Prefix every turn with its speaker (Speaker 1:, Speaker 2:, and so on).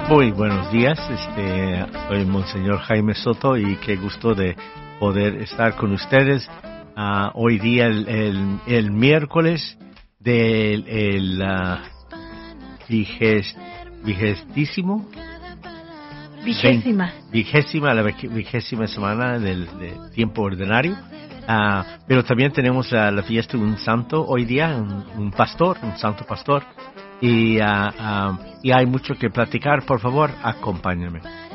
Speaker 1: Muy buenos días, soy Monseñor Jaime Soto y qué gusto de poder estar con ustedes hoy día, el miércoles del vigésima semana del tiempo ordinario. Pero también tenemos la fiesta de un santo hoy día, un santo pastor. Y hay mucho que platicar. Por favor, acompáñame.